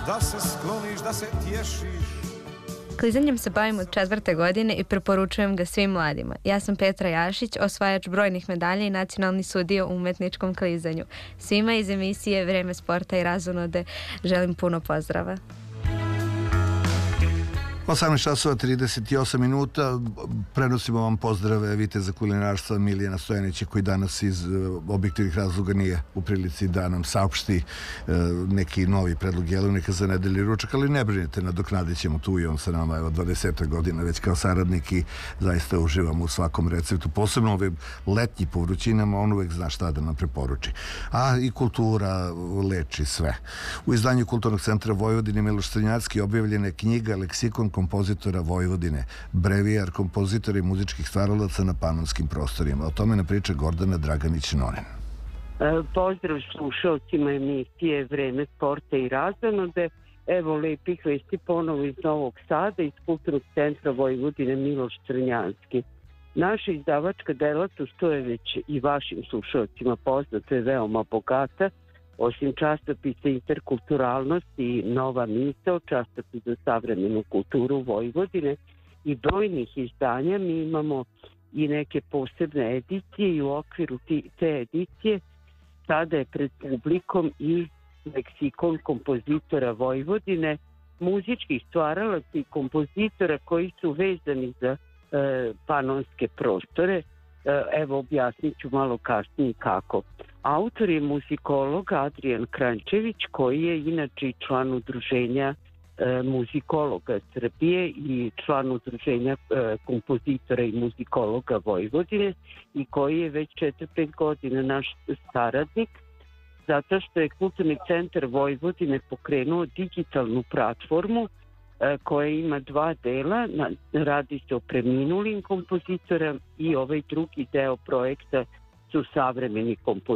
da se skloniš, da se tješiš. Klizanjem se bavim od 4. godine i preporučujem ga svim mladima. Ja sam Petra Jašić, osvajač brojnih medalja i nacionalni sudija u umetničkom klizanju. Svima iz emisije Vreme sporta i razonode želim puno pozdrava. 18 časova 38 minuta, prenosimo vam pozdrave viteza kulinarstva Milijana Stojanića, koji danas iz objektivnih razloga nije u prilici da nam saopšti neki novi predlog jelovnika za nedelju ručak, ali ne brinite, nadoknadit ćemo tu i on sa nama, evo 20 godina već kao saradnik i zaista uživamo u svakom receptu, posebno ovim letnji po vrućinama, on uvek zna šta da nam preporuči. A i kultura leči sve. U izdanju Kulturnog centra Vojvodine Miloš Crnjanski objavljena je knjiga Leksikon kompozitora Vojvodine, brevijar kompozitora i muzičkih stvaralaca na panonskim prostorima. O tome nam priča Gordana Draganić-Nonin. Pozdrav slušalcima emisije Vreme sporta i razonode. Evo lepih vesti ponovo iz Novog Sada, iz Kulturnog centra Vojvodine Miloš Crnjanski. Naša izdavačka delatnost, to je već i vašim slušalcima poznato, je veoma bogata. Osim časopisa Interkulturalnost i Nova misao, časopis za savremenu kulturu Vojvodine i brojnih izdanja, mi imamo i neke posebne edicije i u okviru te edicije sada je pred publikom i leksikon kompozitora Vojvodine, muzičkih stvaralaca i kompozitora koji su vezani za panonske prostore. Evo objasnit ću malo kasnije kako. Autor je muzikolog Adrijan Kranjčević, koji je inače član udruženja muzikologa Srbije i član udruženja kompozitora i muzikologa Vojvodine i koji je već 4-5 godina naš saradnik, zato što je Kulturni centar Vojvodine pokrenuo digitalnu platformu koja ima 2 dela. Radi se o preminulim kompozitorima i ovaj drugi deo projekta su savremeni kompozitori.